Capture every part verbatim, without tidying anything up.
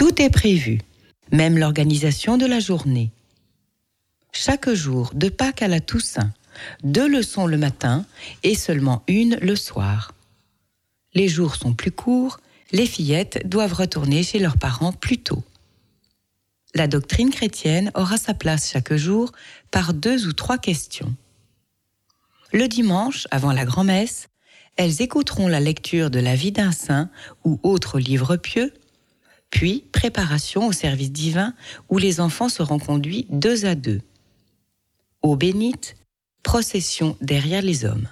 Tout est prévu, même l'organisation de la journée. Chaque jour, de Pâques à la Toussaint, deux leçons le matin et seulement une le soir. Les jours sont plus courts, les fillettes doivent retourner chez leurs parents plus tôt. La doctrine chrétienne aura sa place chaque jour par deux ou trois questions. Le dimanche, avant la grand-messe, elles écouteront la lecture de la vie d'un saint ou autre livre pieux, puis préparation au service divin où les enfants seront conduits deux à deux. Eau bénite, procession derrière les hommes.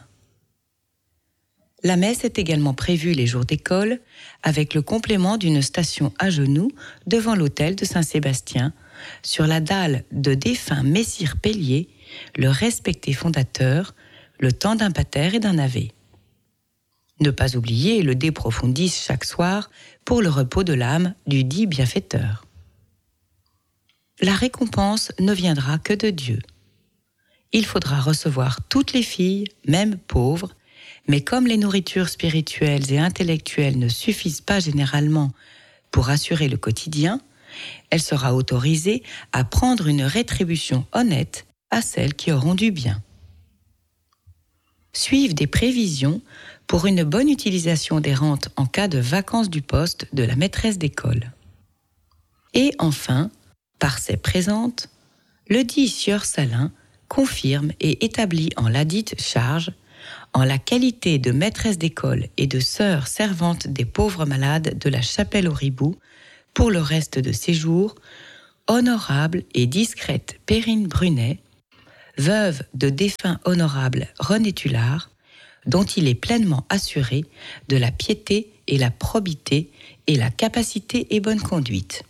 La messe est également prévue les jours d'école avec le complément d'une station à genoux devant l'autel de Saint-Sébastien sur la dalle de défunt Messire Pellier, le respecté fondateur, le temps d'un pater et d'un ave. Ne pas oublier le De Profundis chaque soir pour le repos de l'âme du dit bienfaiteur. La récompense ne viendra que de Dieu. Il faudra recevoir toutes les filles, même pauvres, mais comme les nourritures spirituelles et intellectuelles ne suffisent pas généralement pour assurer le quotidien, elle sera autorisée à prendre une rétribution honnête à celles qui auront du bien. Suivent des prévisions pour une bonne utilisation des rentes en cas de vacance du poste de la maîtresse d'école. Et enfin, par ses présentes, le dit sieur Salin confirme et établit en ladite charge, en la qualité de maîtresse d'école et de sœur servante des pauvres malades de la chapelle au Ribou, pour le reste de ses jours, honorable et discrète Perrine Brunet, veuve de défunt honorable René Tullard, dont il est pleinement assuré de la piété et la probité et la capacité et bonne conduite.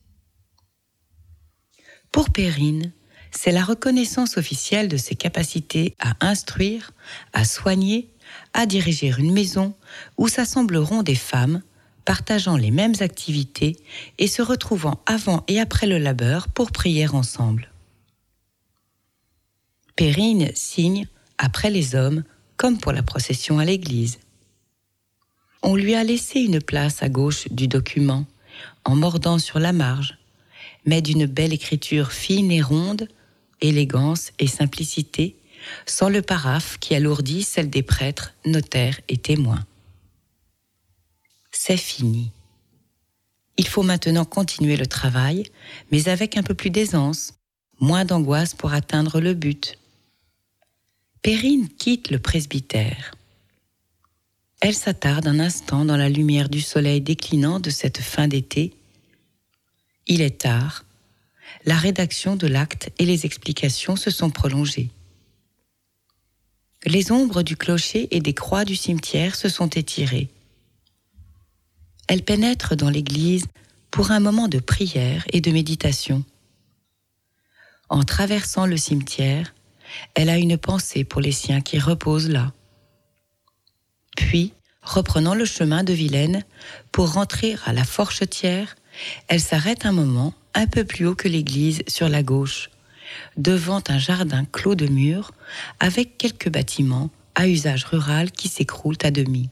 Pour Perrine, c'est la reconnaissance officielle de ses capacités à instruire, à soigner, à diriger une maison où s'assembleront des femmes partageant les mêmes activités et se retrouvant avant et après le labeur pour prier ensemble. Perrine signe après les hommes comme pour la procession à l'église. On lui a laissé une place à gauche du document, en mordant sur la marge, mais d'une belle écriture fine et ronde, élégance et simplicité, sans le paraphe qui alourdit celle des prêtres, notaires et témoins. C'est fini. Il faut maintenant continuer le travail, mais avec un peu plus d'aisance, moins d'angoisse pour atteindre le but. Perrine quitte le presbytère. Elle s'attarde un instant dans la lumière du soleil déclinant de cette fin d'été. Il est tard. La rédaction de l'acte et les explications se sont prolongées. Les ombres du clocher et des croix du cimetière se sont étirées. Elle pénètre dans l'église pour un moment de prière et de méditation. En traversant le cimetière, elle a une pensée pour les siens qui reposent là. Puis, reprenant le chemin de Vilaine pour rentrer à la Forchetière, elle s'arrête un moment un peu plus haut que l'église sur la gauche, devant un jardin clos de murs avec quelques bâtiments à usage rural qui s'écroulent à demi.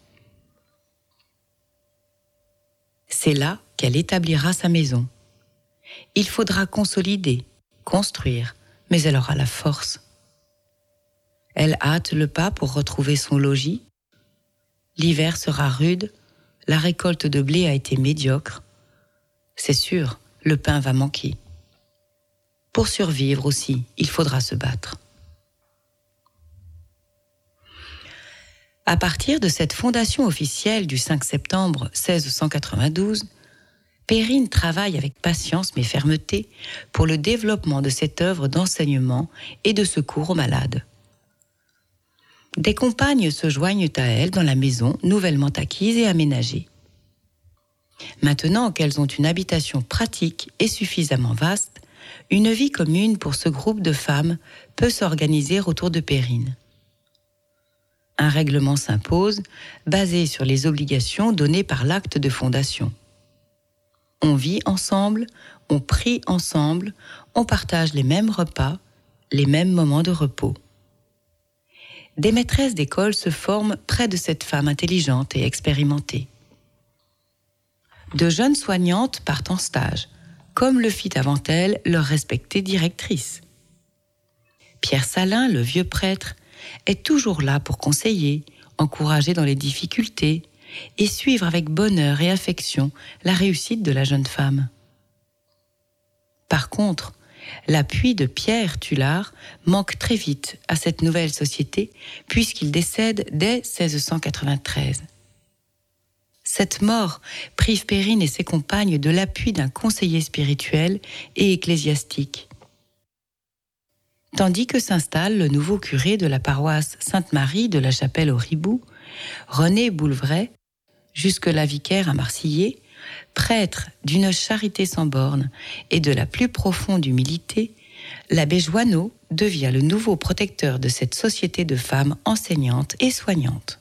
C'est là qu'elle établira sa maison. Il faudra consolider, construire, mais elle aura la force. Elle hâte le pas pour retrouver son logis. L'hiver sera rude, la récolte de blé a été médiocre. C'est sûr, le pain va manquer. Pour survivre aussi, il faudra se battre. À partir de cette fondation officielle du cinq septembre seize cent quatre-vingt-douze, Perrine travaille avec patience mais fermeté pour le développement de cette œuvre d'enseignement et de secours aux malades. Des compagnes se joignent à elle dans la maison nouvellement acquise et aménagée. Maintenant qu'elles ont une habitation pratique et suffisamment vaste, une vie commune pour ce groupe de femmes peut s'organiser autour de Perrine. Un règlement s'impose, basé sur les obligations données par l'acte de fondation. On vit ensemble, on prie ensemble, on partage les mêmes repas, les mêmes moments de repos. Des maîtresses d'école se forment près de cette femme intelligente et expérimentée. de jeunes soignantes partent en stage, comme le fit avant elles leur respectée directrice. Pierre Salin, le vieux prêtre, est toujours là pour conseiller, encourager dans les difficultés et suivre avec bonheur et affection la réussite de la jeune femme. Par contre, l'appui de Pierre Tullard manque très vite à cette nouvelle société puisqu'il décède dès seize cent quatre-vingt-treize. Cette mort prive Perrine et ses compagnes de l'appui d'un conseiller spirituel et ecclésiastique. Tandis que s'installe le nouveau curé de la paroisse Sainte-Marie de la Chapelle au Ribou, René Boulevray, jusque-là vicaire à Marcillé, prêtre d'une charité sans bornes et de la plus profonde humilité, l'abbé Joanneau devient le nouveau protecteur de cette société de femmes enseignantes et soignantes.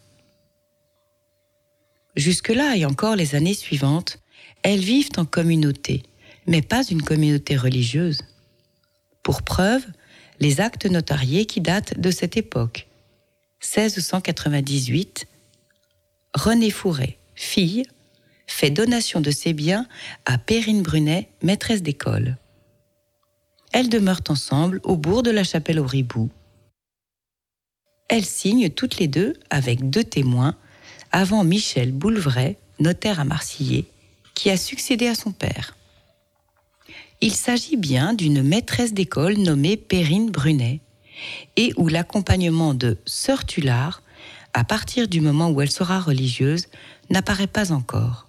Jusque-là et encore les années suivantes, elles vivent en communauté, mais pas une communauté religieuse. Pour preuve, les actes notariés qui datent de cette époque. seize cent quatre-vingt-dix-huit, Renée Fouret, fille, fait donation de ses biens à Perrine Brunet, maîtresse d'école. Elles demeurent ensemble au bourg de la Chapelle au Ribou. Elles signent toutes les deux avec deux témoins avant Michel Boulevray, notaire à Marcillé, qui a succédé à son père. Il s'agit bien d'une maîtresse d'école nommée Perrine Brunet et où l'accompagnement de Sœur Tullard, à partir du moment où elle sera religieuse, n'apparaît pas encore.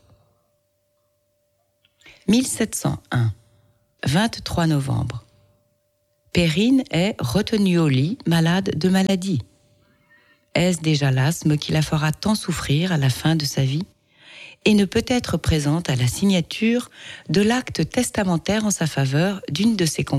mille sept cent un, vingt-trois novembre. Perrine est retenue au lit, malade de maladie. Est-ce déjà l'asthme qui la fera tant souffrir à la fin de sa vie et ne peut être présente à la signature de l'acte testamentaire en sa faveur d'une de ses compagnes